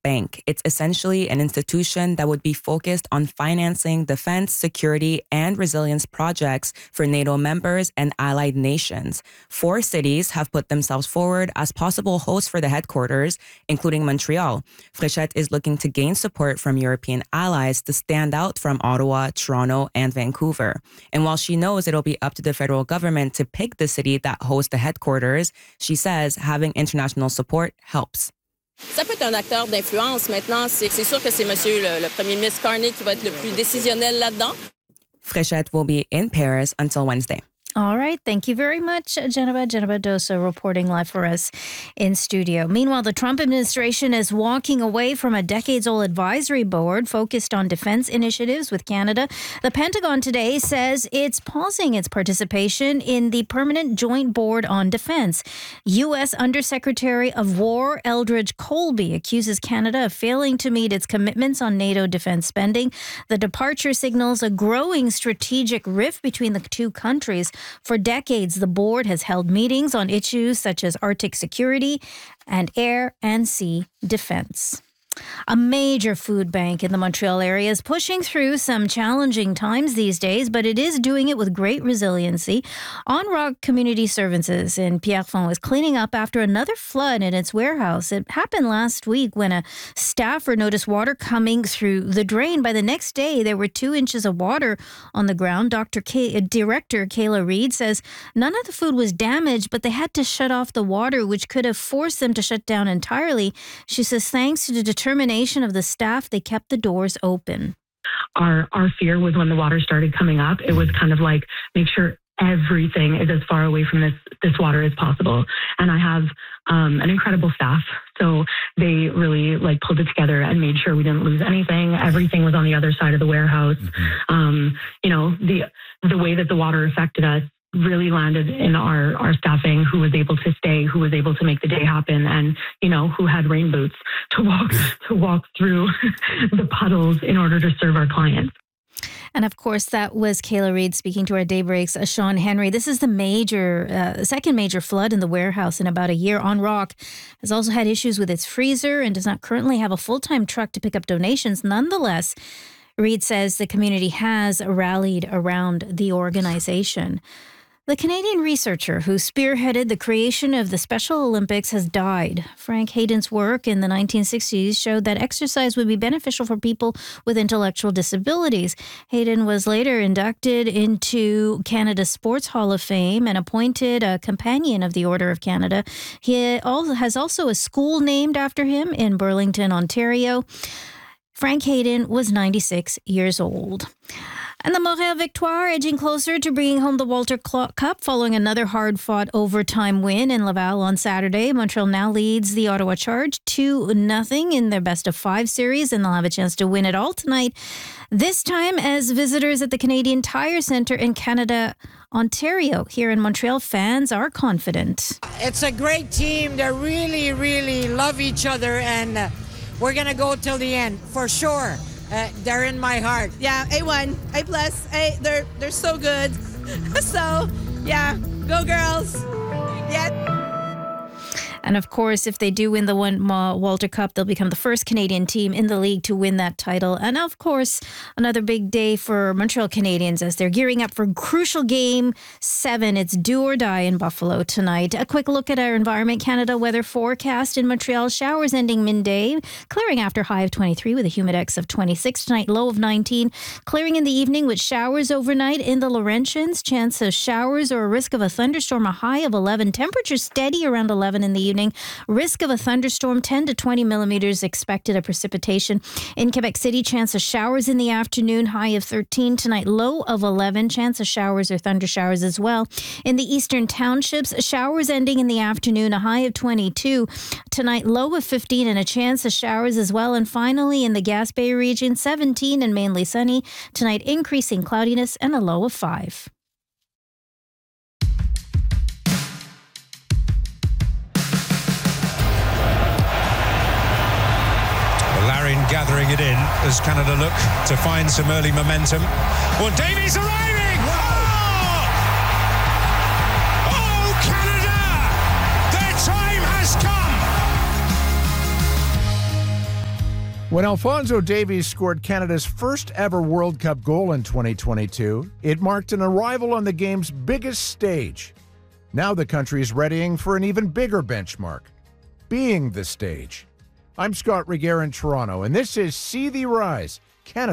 bank. It's essentially an institution that would be focused on financing defense, security, and resilience projects for NATO members and allied nations. 4 cities have put themselves forward as possible hosts for the headquarters, including Montreal. Fréchette is looking to gain support from European allies to stand out from Ottawa, Toronto, and Vancouver. And while she knows it'll be up to the federal government to pick the city that hosts the headquarters, she says having international support helps. Ça peut être un acteur d'influence. Maintenant, c'est sûr que c'est monsieur le premier ministre Carney qui va être le plus décisionnel là-dedans. Fréchette will be in Paris until Wednesday. All right. Thank you very much, Geneva Dosa, reporting live for us in studio. Meanwhile, the Trump administration is walking away from a decades-old advisory board focused on defense initiatives with Canada. The Pentagon today says it's pausing its participation in the Permanent Joint Board on Defense. U.S. Undersecretary of War Eldridge Colby accuses Canada of failing to meet its commitments on NATO defense spending. The departure signals a growing strategic rift between the two countries. For decades, the board has held meetings on issues such as Arctic security and air and sea defense. A major food bank in the Montreal area is pushing through some challenging times these days, but it is doing it with great resiliency. On Rock Community Services in Pierrefonds is cleaning up after another flood in its warehouse. It happened last week when a staffer noticed water coming through the drain. By the next day, there were 2 inches of water on the ground. Director Kayla Reed says none of the food was damaged, but they had to shut off the water, which could have forced them to shut down entirely. She says thanks to the determination of the staff, they kept the doors open. Our fear was when the water started coming up, it was kind of like, make sure everything is as far away from this water as possible. And I have an incredible staff. So they really pulled it together and made sure we didn't lose anything. Everything was on the other side of the warehouse. The way that the water affected us really landed in our staffing, who was able to stay, who was able to make the day happen, and who had rain boots to walk through the puddles in order to serve our clients. And of course, that was Kayla Reed speaking to our Daybreak's Sean Henry. This is the second major flood in the warehouse in about a year. On Rock has also had issues with its freezer and does not currently have a full-time truck to pick up donations. Nonetheless, Reed says the community has rallied around the organization. The Canadian researcher who spearheaded the creation of the Special Olympics has died. Frank Hayden's work in the 1960s showed that exercise would be beneficial for people with intellectual disabilities. Hayden was later inducted into Canada's Sports Hall of Fame and appointed a Companion of the Order of Canada. He has also a school named after him in Burlington, Ontario. Frank Hayden was 96 years old. And the Montréal Victoire edging closer to bringing home the Walter Cup following another hard-fought overtime win in Laval on Saturday. Montreal now leads the Ottawa Charge 2-0 in their best-of-5 series, and they'll have a chance to win it all tonight. This time as visitors at the Canadian Tire Centre in Canada, Ontario. Here in Montreal, fans are confident. It's a great team. They really, really love each other, and we're going to go till the end, for sure. They're in my heart. Yeah, A1, A+. They're so good. So, yeah, go girls. Yeah. And of course, if they do win the Walter Cup, they'll become the first Canadian team in the league to win that title. And of course, another big day for Montreal Canadiens as they're gearing up for crucial Game 7. It's do or die in Buffalo tonight. A quick look at our Environment Canada weather forecast in Montreal. Showers ending midday, clearing after high of 23 with a humidex of 26 tonight, low of 19. Clearing in the evening with showers overnight in the Laurentians. Chance of showers or a risk of a thunderstorm, a high of 11. Temperature steady around 11 in the evening. Risk of a thunderstorm, 10 to 20 millimeters expected of precipitation. In Quebec City, chance of showers in the afternoon, high of 13. Tonight, low of 11. Chance of showers or thunder showers as well. In the eastern townships, showers ending in the afternoon, a high of 22. Tonight, low of 15 and a chance of showers as well. And finally, in the Gaspé region, 17 and mainly sunny. Tonight, increasing cloudiness and a low of 5. Larin gathering it in as Canada look to find some early momentum. Well, Davies arriving! Oh, Canada! Their time has come! When Alphonso Davies scored Canada's first ever World Cup goal in 2022, it marked an arrival on the game's biggest stage. Now the country is readying for an even bigger benchmark, being the stage. I'm Scott Reguer in Toronto, and this is See the Rise,